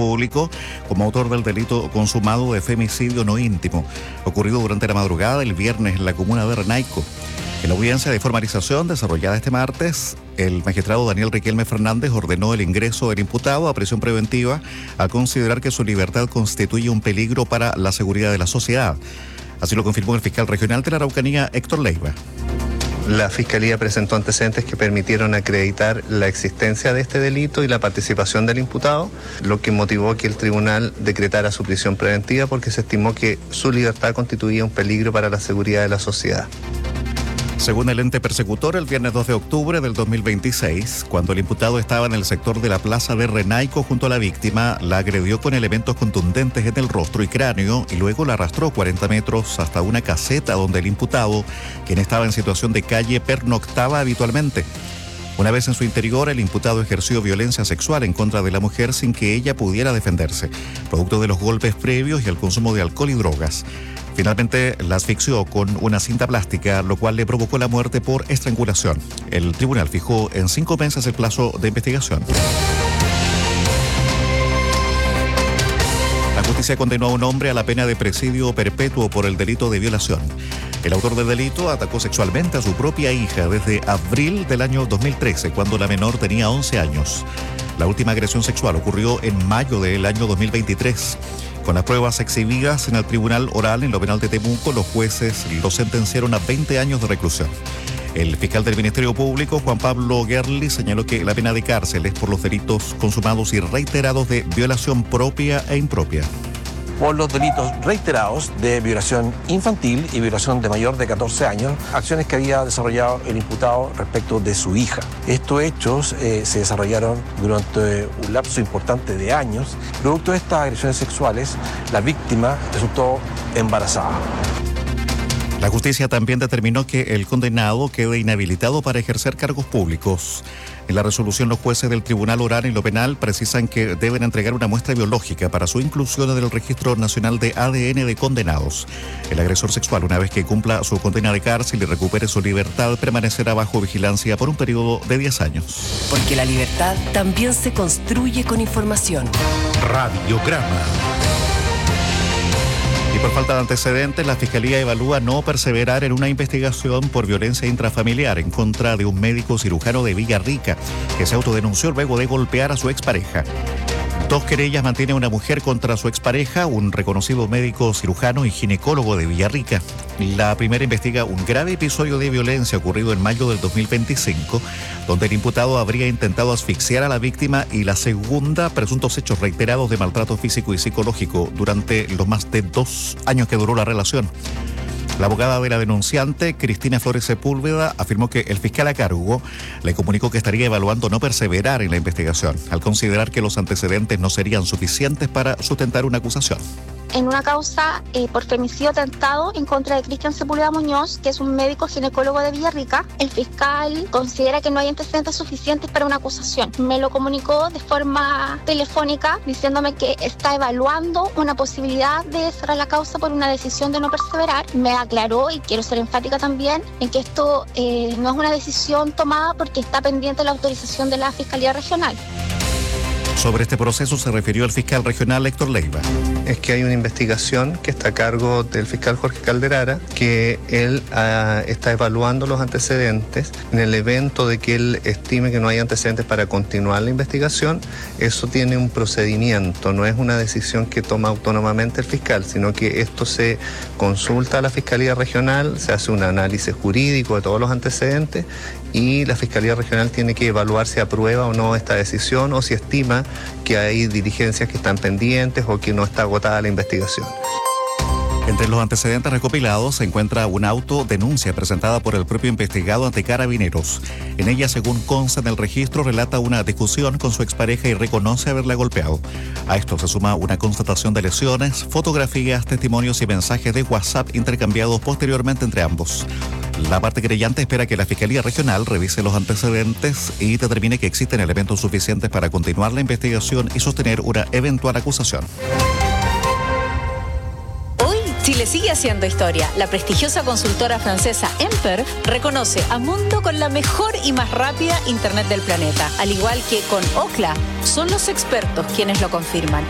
Público como autor del delito consumado de femicidio no íntimo, ocurrido durante la madrugada del viernes en la comuna de Renaico. En la audiencia de formalización desarrollada este martes, el magistrado Daniel Riquelme Fernández ordenó el ingreso del imputado a prisión preventiva al considerar que su libertad constituye un peligro para la seguridad de la sociedad. Así lo confirmó el fiscal regional de la Araucanía, Héctor Leiva. La Fiscalía presentó antecedentes que permitieron acreditar la existencia de este delito y la participación del imputado, lo que motivó que el tribunal decretara su prisión preventiva porque se estimó que su libertad constituía un peligro para la seguridad de la sociedad. Según el ente persecutor, el viernes 2 de octubre del 2026, cuando el imputado estaba en el sector de la plaza de Renaico junto a la víctima, la agredió con elementos contundentes en el rostro y cráneo y luego la arrastró 40 metros hasta una caseta donde el imputado, quien estaba en situación de calle, pernoctaba habitualmente. Una vez en su interior, el imputado ejerció violencia sexual en contra de la mujer sin que ella pudiera defenderse, producto de los golpes previos y el consumo de alcohol y drogas. Finalmente la asfixió con una cinta plástica, lo cual le provocó la muerte por estrangulación. El tribunal fijó en 5 meses el plazo de investigación. La justicia condenó a un hombre a la pena de presidio perpetuo por el delito de violación. El autor del delito atacó sexualmente a su propia hija desde abril del año 2013, cuando la menor tenía 11 años. La última agresión sexual ocurrió en mayo del año 2023. Con las pruebas exhibidas en el tribunal oral en lo penal de Temuco, los jueces lo sentenciaron a 20 años de reclusión. El fiscal del Ministerio Público, Juan Pablo Gerli, señaló que la pena de cárcel es por los delitos consumados y reiterados de violación propia e impropia. Por los delitos reiterados de violación infantil y violación de mayor de 14 años, acciones que había desarrollado el imputado respecto de su hija. Estos hechos se desarrollaron durante un lapso importante de años. Producto de estas agresiones sexuales, la víctima resultó embarazada. La justicia también determinó que el condenado quede inhabilitado para ejercer cargos públicos. En la resolución, los jueces del Tribunal Oral en lo Penal precisan que deben entregar una muestra biológica para su inclusión en el Registro Nacional de ADN de condenados. El agresor sexual, una vez que cumpla su condena de cárcel y recupere su libertad, permanecerá bajo vigilancia por un periodo de 10 años. Porque la libertad también se construye con información. Radiograma. Y por falta de antecedentes, la Fiscalía evalúa no perseverar en una investigación por violencia intrafamiliar en contra de un médico cirujano de Villarrica que se autodenunció luego de golpear a su expareja. 2 querellas mantiene una mujer contra su expareja, un reconocido médico cirujano y ginecólogo de Villarrica. La primera investiga un grave episodio de violencia ocurrido en mayo del 2025, donde el imputado habría intentado asfixiar a la víctima, y la segunda, presuntos hechos reiterados de maltrato físico y psicológico durante los más de 2 años que duró la relación. La abogada de la denunciante, Cristina Flores Sepúlveda, afirmó que el fiscal a cargo le comunicó que estaría evaluando no perseverar en la investigación, al considerar que los antecedentes no serían suficientes para sustentar una acusación. En una causa por femicidio tentado en contra de Cristian Sepúlveda Muñoz, que es un médico ginecólogo de Villarrica, el fiscal considera que no hay antecedentes suficientes para una acusación. Me lo comunicó de forma telefónica diciéndome que está evaluando una posibilidad de cerrar la causa por una decisión de no perseverar. Me aclaró, y quiero ser enfática también, en que esto no es una decisión tomada porque está pendiente la autorización de la Fiscalía Regional. Sobre este proceso se refirió el fiscal regional Héctor Leiva. Es que hay una investigación que está a cargo del fiscal Jorge Calderara, que él está evaluando los antecedentes. En el evento de que él estime que no hay antecedentes para continuar la investigación, eso tiene un procedimiento, no es una decisión que toma autónomamente el fiscal, sino que esto se consulta a la Fiscalía Regional, se hace un análisis jurídico de todos los antecedentes y la Fiscalía Regional tiene que evaluar si aprueba o no esta decisión o si estima que hay diligencias que están pendientes o que no está agotada la investigación. Entre los antecedentes recopilados se encuentra una autodenuncia presentada por el propio investigado ante Carabineros. En ella, según consta en el registro, relata una discusión con su expareja y reconoce haberla golpeado. A esto se suma una constatación de lesiones, fotografías, testimonios y mensajes de WhatsApp intercambiados posteriormente entre ambos. La parte querellante espera que la Fiscalía Regional revise los antecedentes y determine que existen elementos suficientes para continuar la investigación y sostener una eventual acusación. Chile sigue haciendo historia. La prestigiosa consultora francesa Emper reconoce a Mundo con la mejor y más rápida internet del planeta. Al igual que con Ookla, son los expertos quienes lo confirman.